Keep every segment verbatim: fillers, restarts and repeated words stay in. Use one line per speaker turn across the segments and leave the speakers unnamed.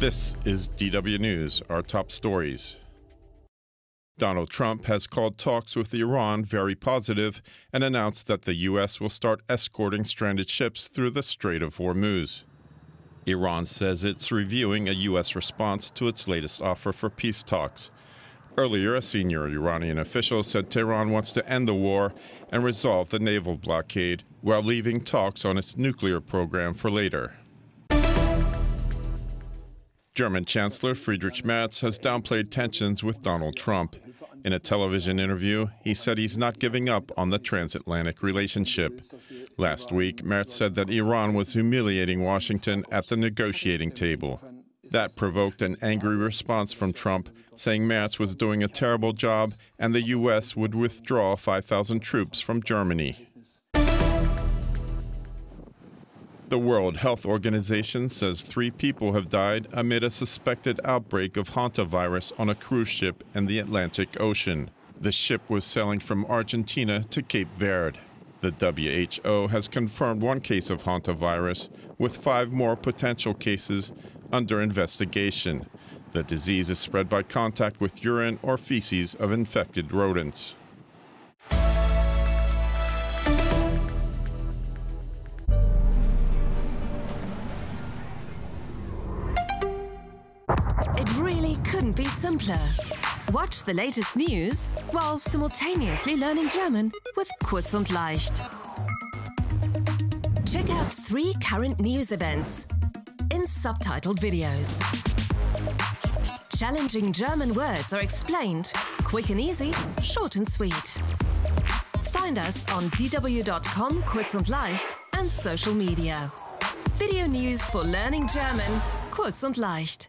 This is D W News, our top stories. Donald Trump has called talks with Iran very positive and announced that the U S will start escorting stranded ships through the Strait of Hormuz. Iran says it's reviewing a U S response to its latest offer for peace talks. Earlier, a senior Iranian official said Tehran wants to end the war and resolve the naval blockade while leaving talks on its nuclear program for later. German Chancellor Friedrich Merz has downplayed tensions with Donald Trump. In a television interview, he said he's not giving up on the transatlantic relationship. Last week, Merz said that Iran was humiliating Washington at the negotiating table. That provoked an angry response from Trump, saying Merz was doing a terrible job and the U S would withdraw five thousand troops from Germany. The World Health Organization says three people have died amid a suspected outbreak of hantavirus on a cruise ship in the Atlantic Ocean. The ship was sailing from Argentina to Cape Verde. The W H O has confirmed one case of hantavirus, with five more potential cases under investigation. The disease is spread by contact with urine or feces of infected rodents.
It really couldn't be simpler. Watch the latest news while simultaneously learning German with Kurz und Leicht. Check out three current news events in subtitled videos. Challenging German words are explained, quick and easy, short and sweet. Find us on d w dot com Kurz und Leicht and social media. Video news for learning German, Kurz und Leicht.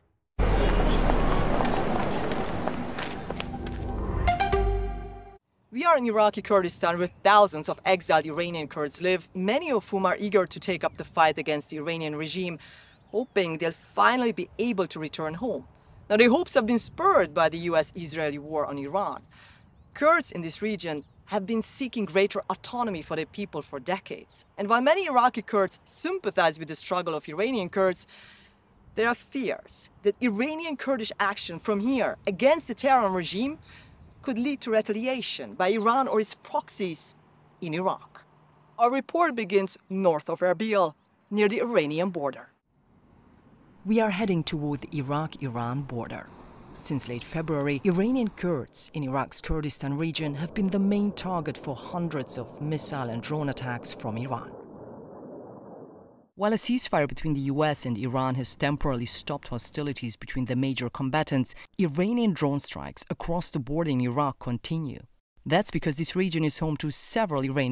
We are in Iraqi Kurdistan where thousands of exiled Iranian Kurds live, many of whom are eager to take up the fight against the Iranian regime, hoping they'll finally be able to return home. Now, their hopes have been spurred by the U S Israeli war on Iran. Kurds in this region have been seeking greater autonomy for their people for decades. And while many Iraqi Kurds sympathize with the struggle of Iranian Kurds, there are fears that Iranian Kurdish action from here against the Tehran regime could lead to retaliation by Iran or its proxies in Iraq. Our report begins north of Erbil, near the Iranian border.
We are heading toward the Iraq-Iran border. Since late February, Iranian Kurds in Iraq's Kurdistan region have been the main target for hundreds of missile and drone attacks from Iran. While a ceasefire between the U S and Iran has temporarily stopped hostilities between the major combatants, Iranian drone strikes across the border in Iraq continue. That's because this region is home to several Iranian